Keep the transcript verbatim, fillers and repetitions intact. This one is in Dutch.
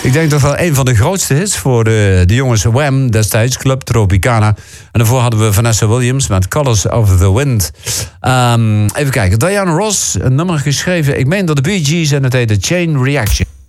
Ik denk toch wel een van de grootste hits voor de, de jongens Wham destijds, Club Tropicana. En daarvoor hadden we Vanessa Williams met Colors of the Wind. Um, even kijken, Diana Ross, een nummer geschreven, ik meen door de Bee Gees en het heette Chain Reaction.